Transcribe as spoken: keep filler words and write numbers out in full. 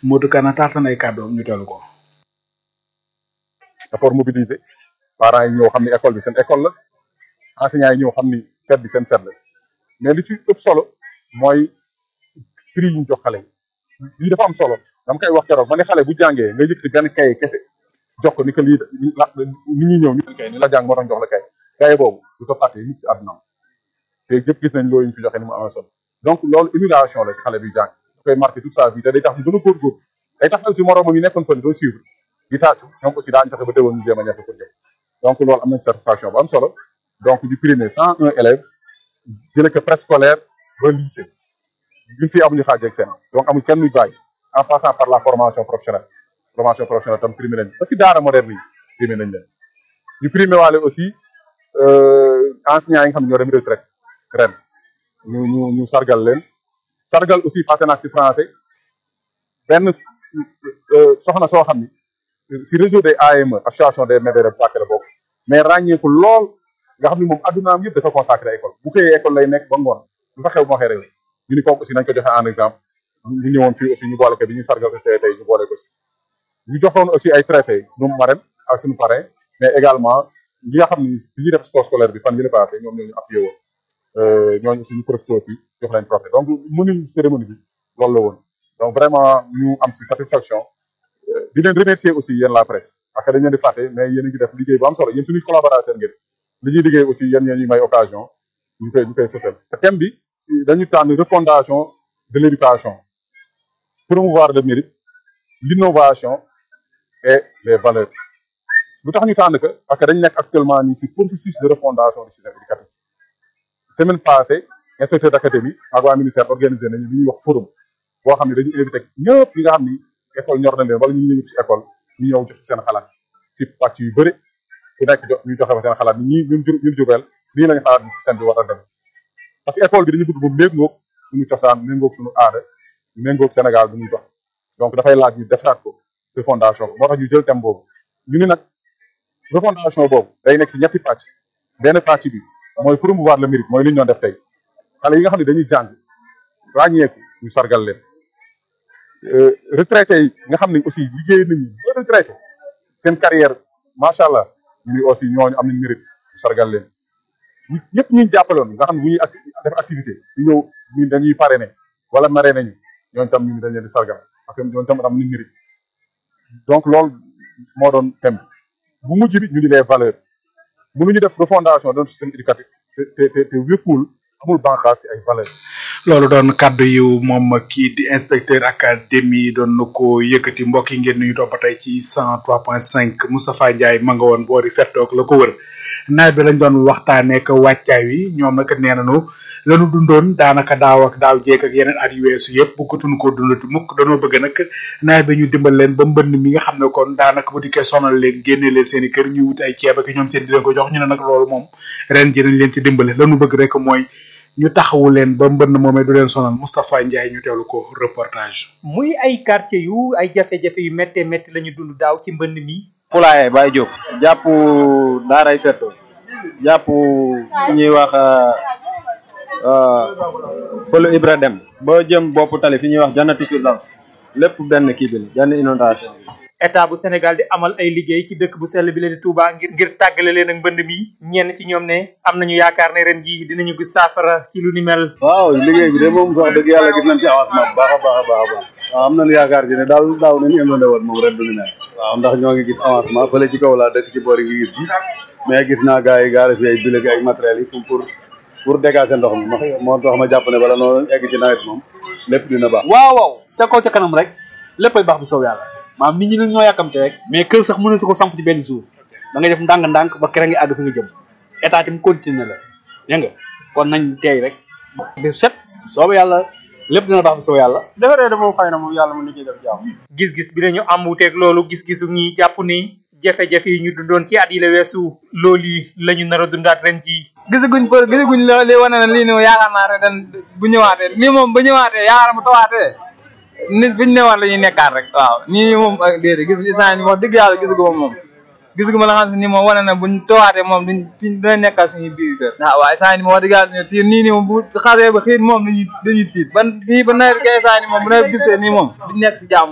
Modou Kana taatan ay kàddu ñu teelu ko. effort mobilisé parents yi ñëw xam ni école bi seen école la enseignants yi ñëw xam ni fête bi seen fête la mais li ci ëpp solo mooy prix yi ñu jox xale yi lii dafa am solo dama koy wax keroog ma ne xale bu jàngee nga yëkkati benn kaye kese jox ko ni que lii la ni ñuy ñëw ni kay ni la jàng moo tax jox la kay kaye boobu du ko fàtte nit ci àdduna te yëpp gis nañ loolu ñu fi joxe ni mu amee solo donc loolu émulation la si xale bi jàng da koy marqué toute sa vie te day tax mu gën a góorgóorlu day tax aussi moroomam yi nekkoon fële doo suivre di tàccu ñoom aussi daañu fexe ba déwoon ñu jéem a ñàkk pour jëm donc loolu am nañ satisfaction bu am solo donc ñu primé cent un élèves jëlee ko préscolaire ba lycée ñun fii amuñu xaaj ak seen donc amul kenn muy bàyyi en passant par la formation professionnelle formation professionnelle tam primé nañ aussi daara moderne yi primé nañ leen ñu primé waale aussi enseignants yi nga xam ne ñoo dem retraite ren ñu ñu ñu sargal leen sargal aussi partenaire ci français benn soxna soo xam ni si réseau des A M E association des maîtres de Mbacké la bokk mais ràññeeku lool nga xam ni moom addunaam yëpp dafa consacré école bu xëyee école lay nekk ba ngoon du fa xew moo xëy réew ñu ni kooku aussi nañ ko joxe en exemple ñu ñëwoon fii aussi ñu boole ko bi ñu sargal ko tey tey ñu boole ko si ñu joxoon aussi ay trophées suñu marraine ak suñu parrain mais également ñi nga xam ni bi ñuy def sport scolaire bi fan yële passé ñoom ñoo ñu appuyé woon ñooñu aussi ñu profité aussi jox leen trophée donc mënuñ cérémonie bi loolu la woon donc vraiment ñu am si satisfaction di leen remercier aussi yéen la presse ak dañ leen di fàtte mais yéen a ngi def liggéey bu am solo yéen suñuy collaborateur ngeen li ñuy liggéey aussi yéen ñeen ñu may occasion ñu koy ñu koy fësal te thème bi dañu tànn refondation de l'éducation promouvoir le mérite l'innovation et les valeurs lu tax ñu tànn que parce que dañ nekk actuellement nii si processus de refondation du système éducatif semaine passée inspecteur d'académie ak waa ministère organisé nañu li ñuy wax forum boo xam ne dañu invité ñëpp ñi nga xam ni école ñor na leen wala ñu ngi yëngu ci école ñu ñëw jox seen xalaat si pàcc yu bëri ku nekk jox ñu joxe fa seen xalaat ñii ñun ñun jubeel lii lañu xalaat ni système bi war a dem parce que école bi dañu bëgg bu méngoog suñu cosaan méngoog suñu aada méngoog Sénégal bu ñuy dox donc dafay laaj ñu defaraat ko refondation moo tax ñu jël thème boobu ñu ni nag refondation boobu day nekk si ñetti pàcc benn pàcc bi mooy promouvoir le mérite mooy li ñu doon def tey xale yi nga xam ne dañuy jàng ràññeeku ñu sargal leen retraité yi nga xam ne aussi liggéey nañu ba retraité seen carrière macha allah ñu ni aussi ñooñu am nañ mérite ñu sargal leen ñëpp ñi jàppaloon nga xam ne bu ñuy def activité ñu ñëw ñu dañuy parrainé wala marraine nañu ñooñu tam ñu dañ leen di sargal parce que ñooñu tam am nañ mérite donc loolu moo doon thème bu mujj bi ñu ni les valeurs mënuñu def refondation d'un système éducatif te te te te wéppul amul bànqaas ci ay valeurs. loolu doon kaddu yu moom kii di inspecteur académie doon na ko yëkkati mbokk yi ngeen nuyu topp tey ci cent trois point cinq Moustapha Ndiaye ma nga woon boori fettoog la ko wër nawet bi lañ doon waxtaanee ko wàccaay wi ñoom nag nee nañu lanu dundoon daanaka daaw ak daaw jéeg ak yeneen at yu weesu yëpp bëggatuñu koo dundati mukk dañoo bëgg nag nawet bi ñu dimbal leen ba mbënn mi nga xam ne kon daanaka bu dikkee sonal leen génne leen seen i kër ñu wut ay ceeb ak ñoom seen di leen ko jox ñu ne nag loolu moom ren ji nañ leen ci dimbale lanu bëgg rek mooy ñu taxawu leen ba mbënn moomee du leen sonal Moustapha Ndiaye ñu teewlu ko reportage. muy ay quartier yu ay jafe-jafe yu méttee métti la ñu dund daaw ci mbënn mi. Poulaye Baye Diop jàpp daaray fetto jàpp suñuy wax Pël Ibra Dem ba jëm bopp tali fi ñuy wax Jannatu Firdaws lépp benn kii bi la benn inondation bi. état bu Sénégal di amal ay liggéey ci dëkk bu sell bi leen di Touba ngir ngir tàggale leen ak mbënd mi ñenn ci ñoom ne am nañu yaakaar ne ren jii dinañu gis saafara ci lu ni mel. waaw liggéey bi de moom wax dëgg yàlla gis nañ ci avancement bu baax a baax a baax a baax waaw am nañu yaakaar ci ne daal daaw nañu indone woon moom ren du ni mel waaw ndax ñoo ngi gis avancement fële ci kaw laa dëkk ci boori ngi gis bi mais gis naa gars yi gaare fi ay bileg ay matériels yi pour pour pour dégager ndox mi moo tax ma jàpp ne bala noonu egg ci nawet moom lépp dina baax. waaw waaw ca kaw ca kanam rek léppay baax bu sow yàlla maanaam nit ñi nag ñoo yàkkamte rek mais kër sax mën na su ko samp ci benn jour da ngay def ndànk-ndànk ba kere ngi àgg fi nga jëm état tamit continué la dégg nga kon nañ teey rek bi set soobu yàlla lépp dina baax bu sow yàlla defaree da moom fay na moom yàlla mën na ciy def jàmm. gis-gis bi dañu am wuuteeg loolu gis-gisu ñi jàpp ni jafe-jafe yi ñu dundoon ci at yi la weesu loolu yi la ñu nar a dundaat ren jii. gisaguñ ko gisaguñ li wane na lii nii yaakaar naa ren bu ñëwaatee lii moom bu ñëwaatee yaakaar mu tawaatee nit fi ñu newoon la ñuy nekkaat rek waaw nii moom déedéet gis isaan yi wax dëgg yàlla gisuguma moom gisuguma la xam ne nii moom wane na buñ tawaatee moom duñ fi dina nekkaat suñuy biir kër waaw waaye isaan yi moom wax dëgg yàlla tiir nii nii moom bu xasee ba xiit moom dañuy dañuy tiit ban fii ba nawet kay isaan yi moom bu nawet jubsee nii moom duñ nekk si jàmm